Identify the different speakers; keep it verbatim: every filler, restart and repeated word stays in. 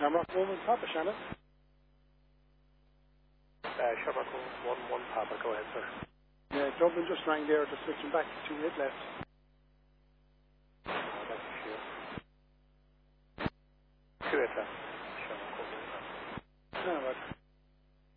Speaker 1: Shamrock one, Papa Shannon.
Speaker 2: Uh, Shamrock one, one, Papa, go ahead, sir.
Speaker 1: Yeah, Dublin just rang there, just switching back to two eight left.
Speaker 2: Oh, that's a few. two eight left.